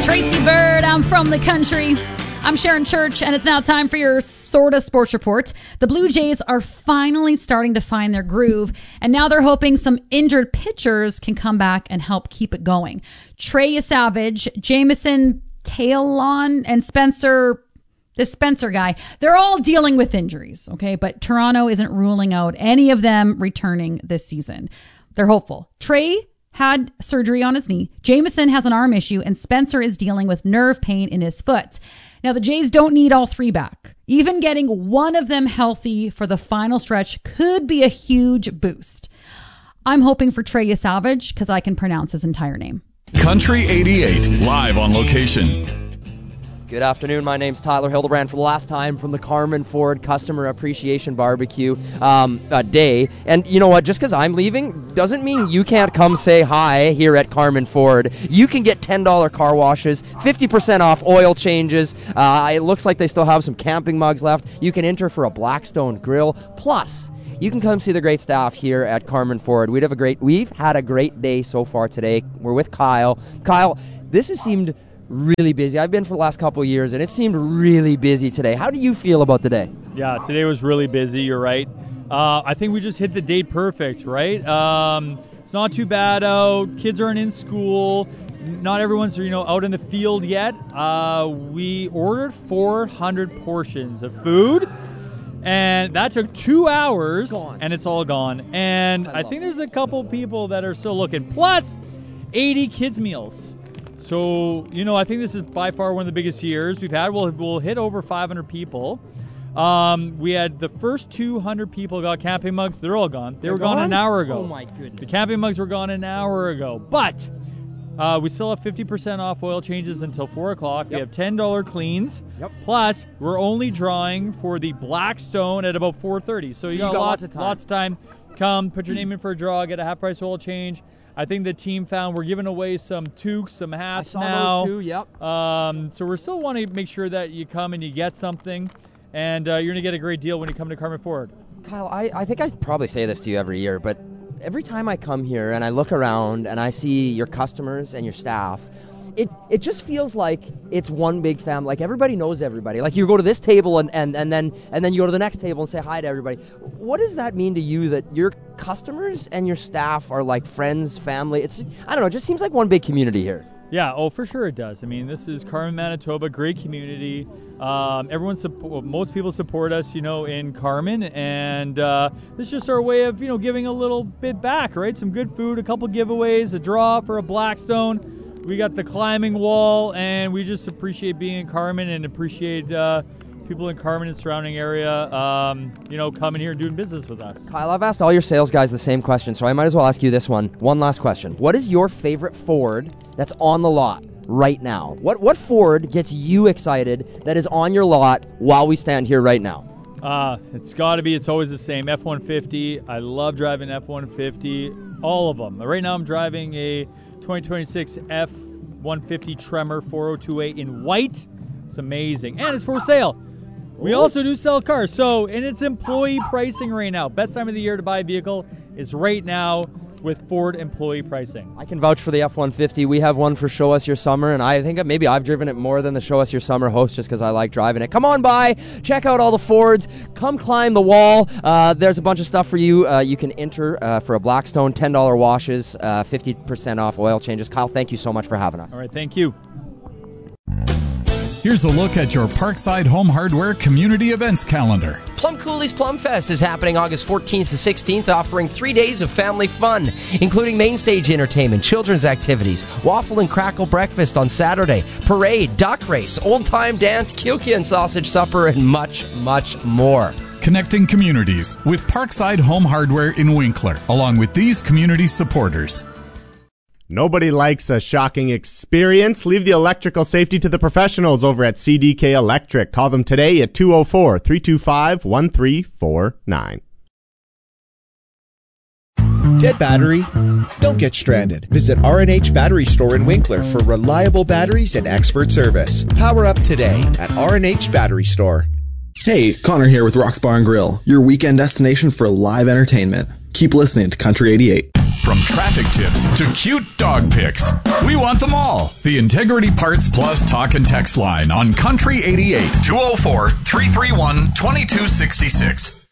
Tracy Bird, I'm from the country. I'm Sharon Church, and it's now time for your sorta sports report. The Blue Jays are finally starting to find their groove, and now they're hoping some injured pitchers can come back and help keep it going. Trey Yesavage, Jameson Taillon, and this Spencer guy, they're all dealing with injuries, okay? But Toronto isn't ruling out any of them returning this season. They're hopeful. Trey had surgery on his knee. Jameson has an arm issue, and Spencer is dealing with nerve pain in his foot. Now, the Jays don't need all three back. Even getting one of them healthy for the final stretch could be a huge boost. I'm hoping for Trey Yesavage because I can pronounce his entire name. Country 88, live on location. Good afternoon. My name's Tyler Hildebrand for the last time from the Carmen Ford Customer Appreciation Barbecue Day. And you know what? Just because I'm leaving doesn't mean you can't come say hi here at Carmen Ford. You can get $10 car washes, 50% off oil changes. It looks like they still have some camping mugs left. You can enter for a Blackstone grill. Plus, you can come see the great staff here at Carmen Ford. We've had a great day so far today. We're with Kyle. Kyle, this has seemed really busy. I've been for the last couple of years, and it seemed really busy today. How do you feel about today? Yeah, today was really busy. You're right. I think we just hit the date perfect, right? It's not too bad out. Kids aren't in school. Not everyone's out in the field yet. We ordered 400 portions of food, and that took 2 hours, and it's all gone. And I think there's a couple people that are still looking. Plus, 80 kids meals. So, I think this is by far one of the biggest years we've had. We'll hit over 500 people. We had the first 200 people got camping mugs. They're all gone. They were gone an hour ago. Oh, my goodness. The camping mugs were gone an hour ago. But we still have 50% off oil changes until 4 o'clock. Yep. We have $10 cleans. Yep. Plus, we're only drawing for the Blackstone at about 4:30. So you got lots of time. Come, put your name in for a draw, get a half-price oil change. I think the team found we're giving away some toques, some hats now. I saw those too, yep. So we still want to make sure that you come and you get something, and you're going to get a great deal when you come to Carmen Ford. Kyle, I think I probably say this to you every year, but every time I come here and I look around and I see your customers and your staff, it just feels like it's one big family. Like everybody knows everybody. Like you go to this table and then you go to the next table and say hi to everybody. What does that mean to you that your customers and your staff are like friends, family? I don't know. It just seems like one big community here. Yeah, for sure it does. I mean, this is Carmen, Manitoba, great community. Most people support us, in Carmen, and this is just our way of, giving a little bit back, right? Some good food, a couple giveaways, a draw for a Blackstone. We got the climbing wall, and we just appreciate being in Carmen and appreciate people in Carmen and surrounding area, coming here and doing business with us. Kyle, I've asked all your sales guys the same question, so I might as well ask you this one. One last question. What is your favorite Ford that's on the lot right now? What Ford gets you excited that is on your lot while we stand here right now? It's always the same. F-150. I love driving F-150. All of them. Right now I'm driving a 2026 F-150 Tremor 4028 in white. It's amazing. And it's for sale. We also do sell cars. And it's employee pricing right now. Best time of the year to buy a vehicle is right now with Ford employee pricing. I can vouch for the F-150. We have one for Show Us Your Summer, and I think maybe I've driven it more than the Show Us Your Summer host just because I like driving it. Come on by. Check out all the Fords. Come climb the wall. There's a bunch of stuff for you. You can enter for a Blackstone, $10 washes, 50% off oil changes. Kyle, thank you so much for having us. All right, thank you. Here's a look at your Parkside Home Hardware Community Events calendar. Plum Cooley's Plum Fest is happening August 14th to 16th, offering 3 days of family fun, including main stage entertainment, children's activities, waffle and crackle breakfast on Saturday, parade, duck race, old-time dance, kilkia and sausage supper, and much, much more. Connecting communities with Parkside Home Hardware in Winkler, along with these community supporters. Nobody likes a shocking experience. Leave the electrical safety to the professionals over at CDK Electric. Call them today at 204-325-1349. Dead battery? Don't get stranded. Visit R&H Battery Store in Winkler for reliable batteries and expert service. Power up today at R&H Battery Store. Hey, Connor here with Rock's Bar and Grill, your weekend destination for live entertainment. Keep listening to Country 88. From traffic tips to cute dog pics, we want them all. The Integrity Parts Plus talk and text line on Country 88 204-331-2266.